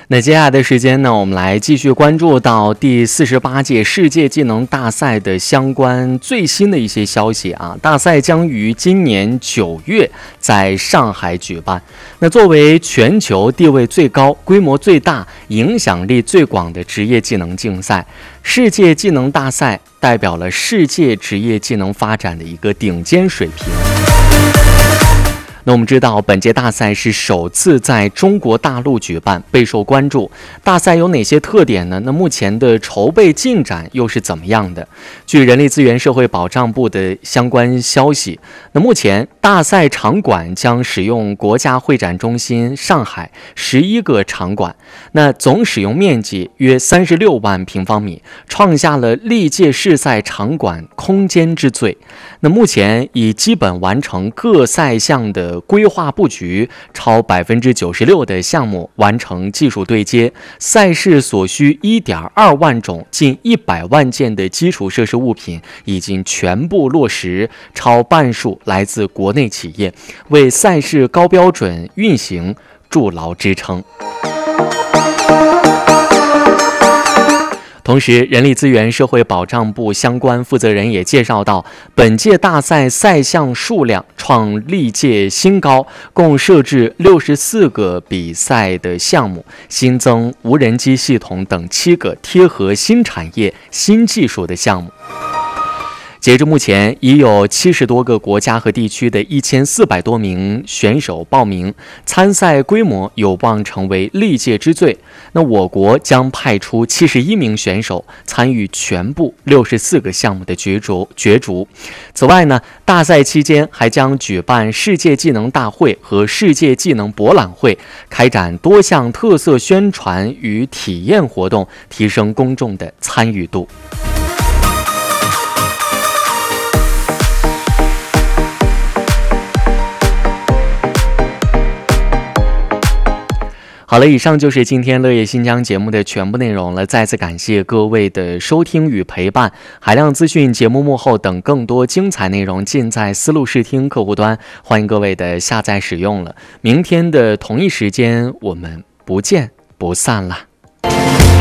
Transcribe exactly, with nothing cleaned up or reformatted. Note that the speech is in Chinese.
那接下来的时间呢，我们来继续关注到第四十八届世界技能大赛的相关最新的一些消息啊。大赛将于今年九月在上海举办。那作为全球地位最高、规模最大、影响力最广的职业技能竞赛，世界技能大赛代表了世界职业技能发展的一个顶尖水平。那我们知道，本届大赛是首次在中国大陆举办，备受关注。大赛有哪些特点呢？那目前的筹备进展又是怎么样的？据人力资源社会保障部的相关消息，那目前大赛场馆将使用国家会展中心上海十一个场馆，那总使用面积约三十六万平方米，创下了历届世赛场馆空间之最。那目前已基本完成各赛项的规划布局，超百分之九十六的项目完成技术对接，赛事所需一点二万种、近一百万件的基础设施物品已经全部落实，超半数来自国内企业，为赛事高标准运行筑牢支撑。同时，人力资源社会保障部相关负责人也介绍到，本届大赛赛项数量创历届新高，共设置六十四个比赛的项目，新增无人机系统等七个贴合新产业、新技术的项目。截至目前，已有七十多个国家和地区的一千四百多名选手报名，参赛规模有望成为历届之最。那我国将派出七十一名选手参与全部六十四个项目的角逐角逐。此外呢，大赛期间还将举办世界技能大会和世界技能博览会，开展多项特色宣传与体验活动，提升公众的参与度。好了，以上就是今天乐业新疆节目的全部内容了。再次感谢各位的收听与陪伴。海量资讯、节目幕后等更多精彩内容尽在思路视听客户端，欢迎各位的下载使用了。明天的同一时间，我们不见不散了。